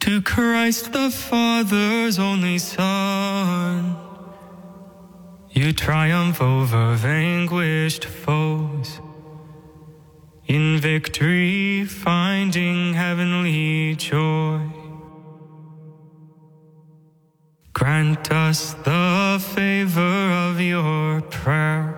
to Christ the Father's only Son. You triumph over vanquished foes, in victory finding heavenly joy. Grant us the favor of your prayer,